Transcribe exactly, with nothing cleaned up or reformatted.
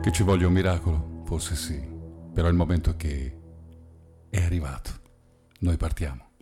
Che ci voglia un miracolo? Forse sì, però il momento che è arrivato. Noi partiamo.